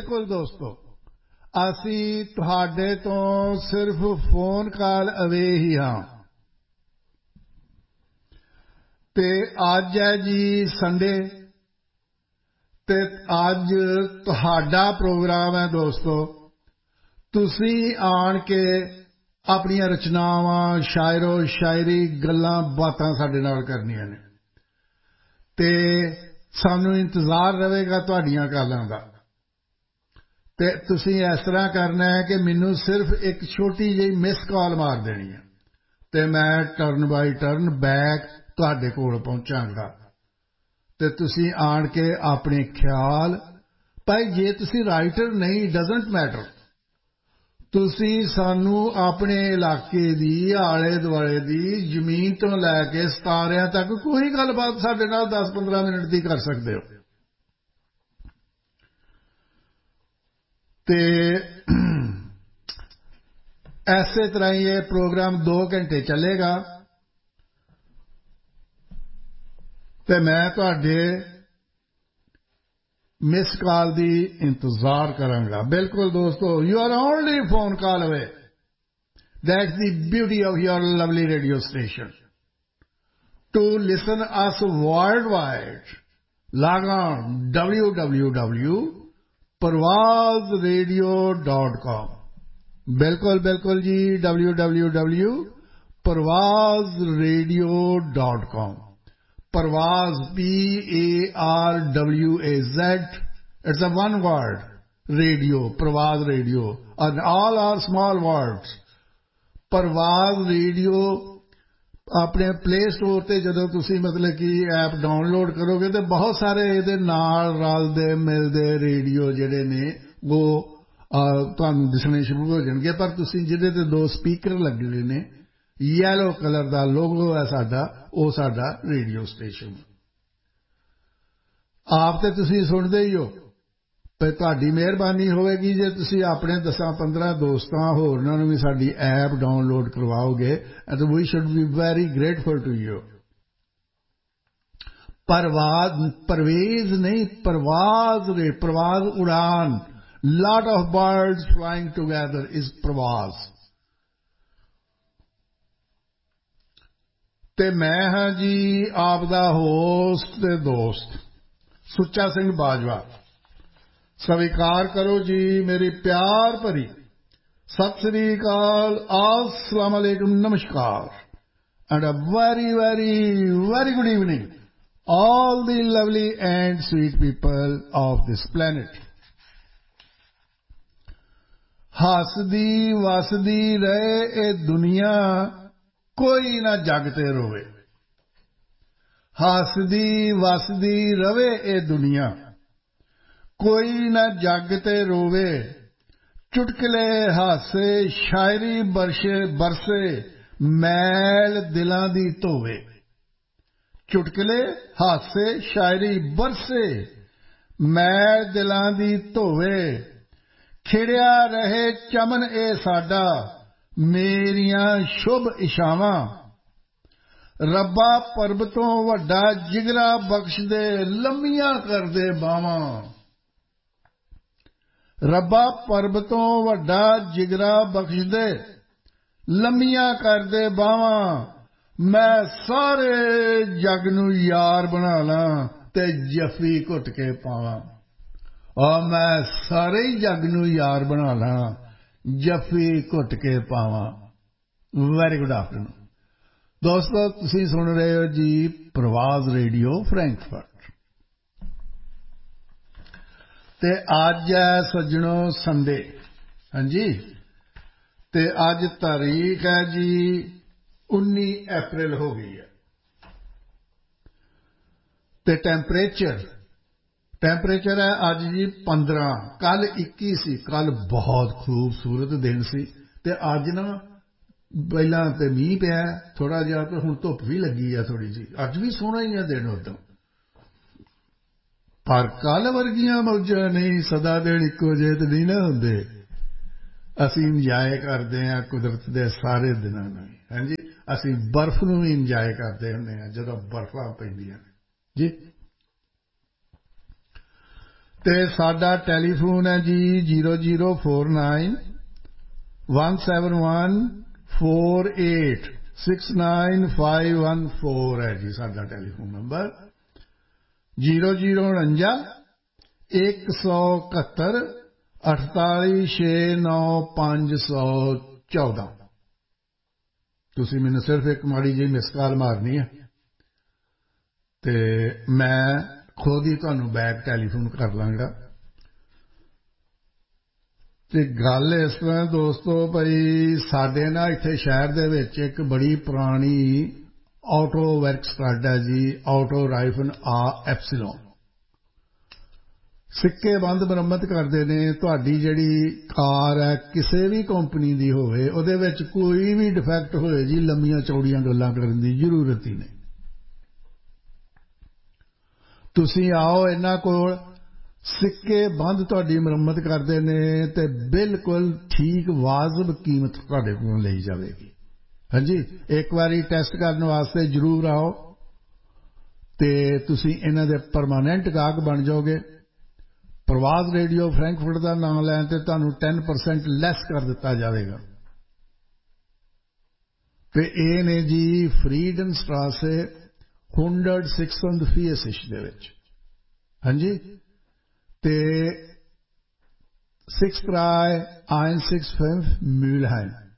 बिल्कुल दोस्तों असी तुहाडे तो सिर्फ फोन कॉल अवे ही हाँ ते अज है जी संडे ते अज तुहाडा प्रोग्राम है दोस्तों तुसी आन के अपनी रचनावां शायरो शायरी गल्लां बातां साडे नाल करनियां ने ते सानू इंतजार रहेगा तुहाडीआं गल्लां दा ते तुसी इस तरह करना है कि मैनू सिर्फ एक छोटी जी मिस कॉल मार देनी है ते मैं टर्न बाय टर्न बैक तुहाडे कोल पहुंचांगा ते तुसी आन के अपने ख्याल भाई जे तुसी राइटर नहीं डजंट मैटर तुसी सानू अपने इलाके दी आले दुआले दी जमीन तो लैके सितारियां तक कोई गलबात साडे नाल 10-15 मिनट दी कर सकदे हो ते ऐसे तरह ये प्रोग्राम 2 घंटे चलेगा ते मैं तुहाडे मिस कॉल दी इंतजार करांगा बिल्कुल दोस्तों you are only phone call away that's the beauty of your lovely radio station to listen us world wide log on www.parvazradio.com बिल्कुल बिल्कुल जी www.parvazradio.com Parvaz Parwaz it's a one word radio Parvaz radio and all are small words Parvaz radio अपने play store ते जदों तुसी मतलब कि app download करोगे तो बहुत सारे इहदे नाल रलदे मिलदे रेडियो जिहड़े ने वो तुहानू दिसणे शुरू हो जाणगे पर तुसी जिहदे ते 2 स्पीकर लगे ने येलो कलर दा लोगो है साडा वो साडा रेडियो स्टेशन आप ते तुसी सुनदे ही हो पर तुहाडी मेहरबानी होवेगी जे तुसी अपने 10-15 दोस्तां होरनां नूं भी साडी ऐप डाउनलोड करवाओगे and we should be very grateful to you Parvez नहीं परवाज उड़ान lot of birds flying together is परवाज ते मैं हां जी आप दा होस्ट ते दोस्त सुच्चा सिंह बाजवा स्वीकार करो जी मेरी प्यार भरी सत श्री अकाल अस्सलाम वालेकुम नमस्कार and a very very very good evening all the lovely and sweet people of this planet हसदी वसदी रहे ए दुनिया कोई ना जगते रोवे हसदी वसदी रवे ए दुनिया कोई न जगते रोवे चुटकले हासे शायरी बरसे मैल दिलां दी धोवे चुटकले हासे शायरी बरसे मैल दिलां दी धोवे खिड़िया रहे चमन ए साडा मेरियां शुभ इछावां रब्बा परबतों वड्डा जिगरा बख्श दे लम्मियां कर दे बावां रब्बा परबतों वड्डा जिगरा बख्श दे लम्मियां कर दे बावां मैं सारे जग नू यार बना ला ते जफी घुट के पावां और मैं सारे जग नू यार बना ला जफी घुट के पावां वेरी गुड आफ्टरनून दोस्तों तुसीं सुन रहे हो जी प्रवाज रेडियो फ्रैंकफर्ट ते अज है सज्जनों संडे हाँ जी ते अज तारीख है जी 19 अप्रैल हो गई है ते टेंपरेचर है अज जी 15 कल 21 सी कल बहुत खूबसूरत दिन सी ते अज ना पहला ते मीह पिया थोड़ा जिहा तो हुण धुप भी लगी है थोड़ी जी अज भी सोहना ही है दिन उदों पर कल वर्गियां मौजां नहीं सदा दिन इक्को ਜਿਹੇ ਤੇ नहीं ना ਹੁੰਦੇ ਅਸੀਂ ਇੰਜॉय ਕਰਦੇ ਹਾਂ ਕੁਦਰਤ ਦੇ ਸਾਰੇ ਦਿਨਾਂ ਨੂੰ ਹਾਂਜੀ ਅਸੀਂ ਬਰਫ਼ ਨੂੰ ਵੀ ਇੰਜॉय ਕਰਦੇ ਹੁੰਦੇ ਹਾਂ ਜਦੋਂ ਬਰਫ਼ਾਂ ਪੈਂਦੀਆਂ ਨੇ ਜੀ ਤੇ ਸਾਡਾ ਟੈਲੀਫੋਨ ਹੈ ਜੀ 0049 171 48 69514 है जी साडा टेलीफोन नंबर 0049 171 4869 तुसी मैनू सिर्फ एक माड़ी जी मिस कॉल मारनी है ते मैं खुद ही तुहानू बैक टेलीफोन कर लांगा। ते गल इस तरह दोस्तों भाई साडे ना इत्थे शहर दे विच एक बड़ी पुरानी ऑटो वर्क स्टड है जी ऑटो राइफन आ एप्सिलॉन सिक्के बंद मुरम्मत करते ने। तुहाडी जिहड़ी कार है किसी भी कंपनी दी होवे उहदे विच कोई भी डिफैक्ट होए जी लंबियां चौड़ियां गल्लां करन दी जरूरत ही नहीं। तुसी आओ इन्हां कोल सिक्के बंद तुहाडी मुरम्मत करते ने ते बिल्कुल ठीक वाजिब कीमत तुहाडे कोलों लई जावेगी। हाँ जी एक बारी टेस्ट करने वास्ते जरूर आओ ते तुसी इन्हां दे परमानेंट गाहक बन जाओगे। प्रवास रेडियो फ्रैंकफर्ट का नाम लैन ते तुहानू 10% लैस कर दिता जाएगा। ते ये ने जी फ्रीडन स्ट्रासे 106 दे विच। हाँ जी ते 63165 Mülheim